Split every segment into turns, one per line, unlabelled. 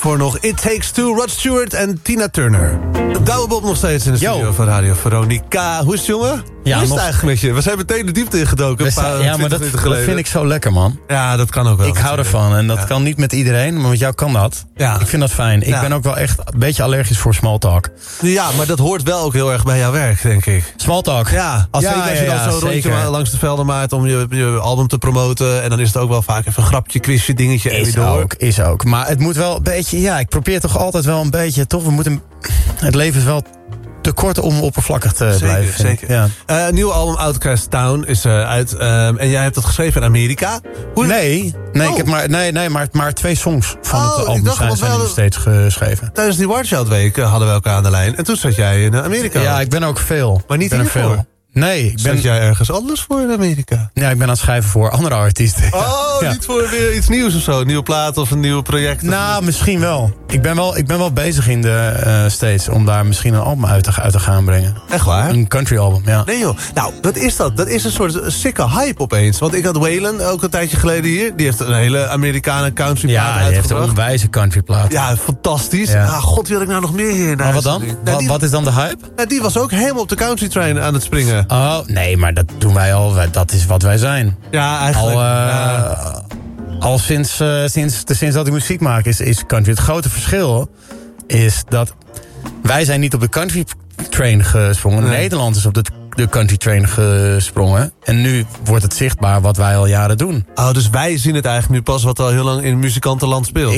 Voor nog It Takes Two, Rod Stewart en Tina Turner. Douwe Bob nog steeds in de studio van Radio Veronica. Hoe is het, jongen?
Ja,
hoe is het eigenlijk met je? We zijn meteen de diepte ingedoken.
Maar dat vind ik zo lekker, man.
Ja, dat kan ook wel.
Ik hou ervan. En dat kan niet met iedereen, maar met jou kan dat. Ja. Ik vind dat fijn. Ik ben ook wel echt een beetje allergisch voor small talk.
Ja, maar dat hoort wel ook heel erg bij jouw werk, denk ik.
Small talk?
Ja. Als je dan zo'n rondje langs de velden maakt om je album te promoten. En dan is het ook wel vaak even een grapje, quizje, dingetje.
Is ook. Maar het moet wel een beetje... Ja, ik probeer toch altijd wel een beetje... Toch, het leven is wel te kort om oppervlakkig te blijven.
Zeker. Ja. Nieuw album Outcast Town is uit. En jij hebt dat geschreven in Amerika?
Nee, ik heb maar 2 songs van het album zijn nu steeds geschreven.
Tijdens die Watch-Out Week hadden we elkaar aan de lijn. En toen zat jij in Amerika.
Ja, ik ben ook veel.
Maar niet hiervoor?
Nee.
Zat jij ergens anders voor in Amerika?
Ja, ik ben aan het schrijven voor andere artiesten.
Niet voor weer iets nieuws of zo? Een nieuwe plaat of een nieuw project?
Nou, misschien wel. Ik ben wel bezig in de States om daar misschien een album uit te gaan brengen.
Echt waar?
Een country album, ja.
Nee joh. Nou, dat is dat. Dat is een soort sikke hype opeens. Want ik had Waylon ook een tijdje geleden hier. Die heeft een hele Amerikanen country plaat uitgebracht. Ja, die heeft een onwijze
country plaat.
Ja, fantastisch. Ja. God, wie had ik nou nog meer hier?
Maar wat dan? Wat is dan de hype?
Nou, die was ook helemaal op de country train aan het springen.
Oh, nee, maar dat doen wij al. Dat is wat wij zijn.
Ja, eigenlijk.
Al sinds dat ik muziek maak is country. Het grote verschil is dat wij zijn niet op de country train gesprongen. Nee. Nederland is op de country train gesprongen. En nu wordt het zichtbaar wat wij al jaren doen.
Oh, dus wij zien het eigenlijk nu pas wat al heel lang in muzikantenland speelt.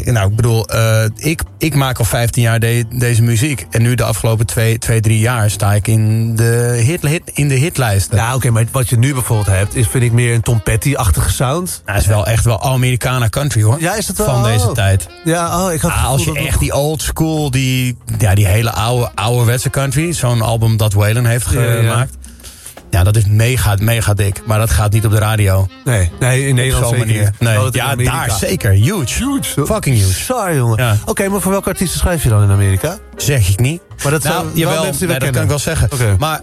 Ik maak al 15 jaar deze muziek. En nu de afgelopen 2-3 jaar sta ik in de hitlijsten.
Ja, oké, maar wat je nu bijvoorbeeld hebt, vind ik meer een Tom Petty-achtige sound.
Nou, is wel echt wel Americana country, hoor.
Ja, is het wel?
Van deze tijd.
Ja, ik had
als je echt die old school, die hele ouderwetse country, zo'n album dat Waylon heeft gemaakt. Ja, dat is mega dik. Maar dat gaat niet op de radio.
Nee, in Nederland zeker niet.
Nee. Ja, daar zeker. Huge. Fucking huge.
Sorry, jongen. Ja. Oké, maar voor welke artiesten schrijf je dan in Amerika?
Zeg ik niet.
Maar dat zijn
jawel,
mensen die
dat kan ik wel zeggen.
Okay.
Maar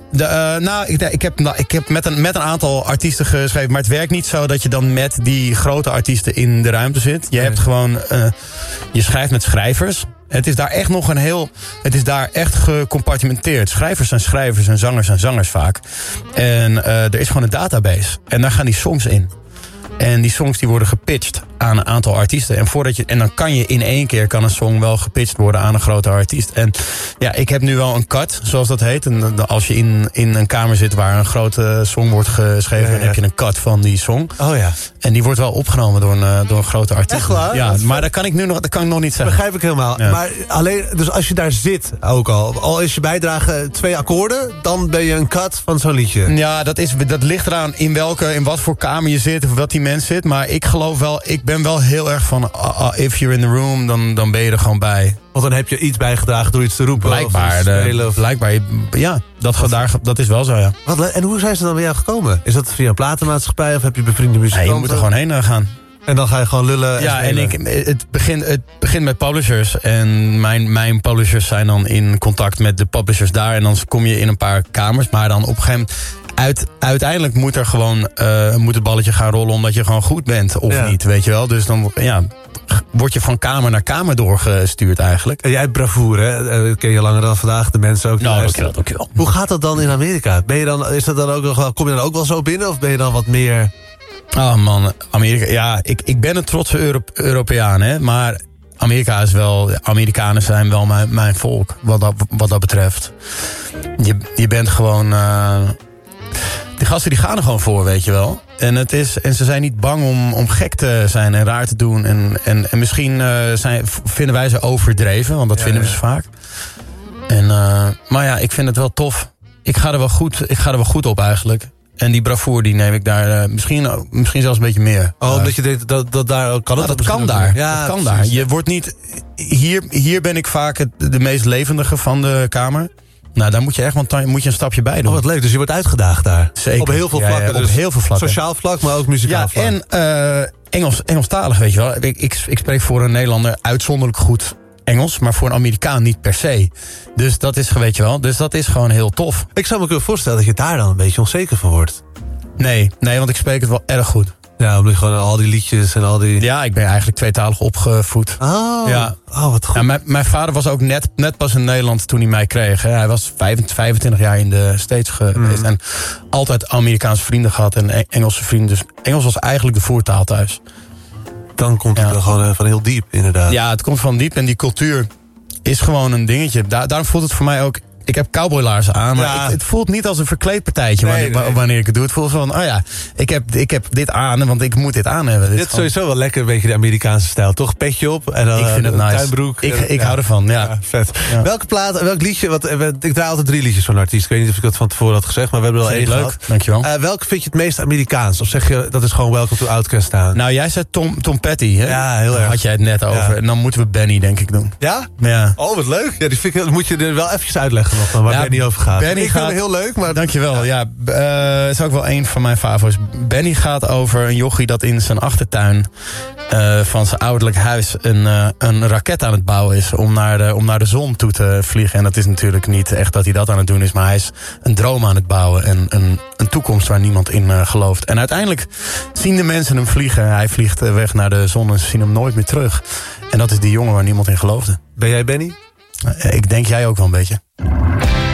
ik heb met een aantal artiesten geschreven. Maar het werkt niet zo dat je dan met die grote artiesten in de ruimte zit. Je hebt gewoon... je schrijft met schrijvers. Het is daar echt het is daar echt gecompartimenteerd. Schrijvers zijn schrijvers en zangers zijn zangers vaak. En er is gewoon een database. En daar gaan die songs in. En die songs die worden gepitcht aan een aantal artiesten. En dan kan je in één keer een song wel gepitcht worden aan een grote artiest. En ja, ik heb nu wel een cut, zoals dat heet. En als je in een kamer zit waar een grote song wordt geschreven... dan heb je een cut van die song.
Oh ja.
En die wordt wel opgenomen door een grote artiest.
Echt waar?
Ja, maar dat kan ik nog niet zeggen.
Begrijp ik helemaal. Ja. Maar alleen, dus als je daar zit ook al is je bijdrage 2 akkoorden... dan ben je een cut van zo'n liedje.
Ja, dat ligt eraan in wat voor kamer je zit... of wat die mens zit. Maar ik geloof wel... Ik ben wel heel erg van... if you're in the room, dan ben je er gewoon bij.
Want dan heb je iets bijgedragen door iets te roepen.
Blijkbaar, ja. Dat is wel zo, ja.
En hoe zijn ze dan bij jou gekomen? Is dat via een platenmaatschappij of heb je bevriende muzikanten?
Nee, je moet er gewoon heen gaan.
En dan ga je gewoon lullen.
Ja, het begint met publishers. En mijn publishers zijn dan in contact met de publishers daar. En dan kom je in een paar kamers. Maar dan op een gegeven moment... Uiteindelijk moet het balletje gaan rollen omdat je gewoon goed bent of niet, weet je wel. Dus dan word je van kamer naar kamer doorgestuurd eigenlijk.
En jij hebt bravoure, hè? Dat ken je langer dan vandaag, de mensen ook.
Nou, dat wel.
Hoe gaat dat dan in Amerika? Kom je dan ook wel zo binnen of ben je dan wat meer...
Oh man, Amerika, ja, ik ben een trotse Europeaan, hè, maar... Amerikanen zijn wel mijn volk, wat dat betreft. Je bent gewoon... Die gasten die gaan er gewoon voor, weet je wel. En ze zijn niet bang om gek te zijn en raar te doen. En misschien vinden wij ze overdreven, want dat vinden we ze vaak. Maar ja, ik vind het wel tof. Ik ga er wel goed op eigenlijk. En die bravoure die neem ik daar misschien zelfs een beetje meer.
Oh, omdat je denkt dat daar kan het?
Dat kan daar. Ja, dat kan daar. Je wordt niet... Hier ben ik vaak de meest levendige van de kamer. Nou, daar moet je echt een stapje bij doen.
Oh, wat leuk. Dus je wordt uitgedaagd daar.
Zeker.
Op heel veel vlakken.
Ja, op heel veel vlakken.
Sociaal vlak, maar ook muzikaal vlak.
En Engelstalig, weet je wel. Ik spreek voor een Nederlander uitzonderlijk goed Engels, maar voor een Amerikaan niet per se. Dus dat is, weet je wel, dat is gewoon heel tof.
Ik zou me kunnen voorstellen dat je daar dan een beetje onzeker van wordt.
Nee, want ik spreek het wel erg goed.
Ja, omdat je gewoon al die liedjes en al die...
Ja, ik ben eigenlijk tweetalig opgevoed.
Oh,
ja.
Wat goed.
Ja, mijn vader was ook net pas in Nederland toen hij mij kreeg. Hè. Hij was 25 jaar in de States geweest. En altijd Amerikaanse vrienden gehad en Engelse vrienden. Dus Engels was eigenlijk de voertaal thuis.
Dan komt het er gewoon van heel diep, inderdaad.
Ja, het komt van diep en die cultuur is gewoon een dingetje. Daarom voelt het voor mij ook... Ik heb cowboylaarzen aan, maar het voelt niet als een verkleedpartijtje wanneer ik het doe. Het voelt van, ik heb dit aan, want ik moet dit aan hebben.
Dit is sowieso wel lekker, een beetje de Amerikaanse stijl, toch? Petje op en dan
ik vind het
een
nice.
tuinbroek.
Ik hou ervan, ja.
Vet. Ja. Welke plaat, welk liedje, ik draai altijd 3 liedjes van een artiest. Ik weet niet of ik dat van tevoren had gezegd, maar we hebben er al 1 gehad.
Dankjewel.
Welke vind je het meest Amerikaans? Of zeg je, dat is gewoon Welcome to Outkast staan?
Nou, jij zei Tom Petty, hè?
Ja, heel erg.
Had jij het net over. Ja. En dan moeten we Benny, denk ik, doen.
Ja?
Ja.
Oh, wat leuk. Ja, die vind ik, moet je er wel eventjes uitleggen nog, waar Benny over gaat.
Benny gaat
heel leuk, maar...
Dankjewel, is ook wel een van mijn favoriets. Benny gaat over een jochie dat in zijn achtertuin van zijn ouderlijk huis een raket aan het bouwen is om naar de zon toe te vliegen. En dat is natuurlijk niet echt dat hij dat aan het doen is, maar hij is een droom aan het bouwen en een toekomst waar niemand in gelooft. En uiteindelijk zien de mensen hem vliegen. Hij vliegt weg naar de zon en ze zien hem nooit meer terug. En dat is die jongen waar niemand in geloofde.
Ben jij Benny?
Ik denk jij ook wel een beetje.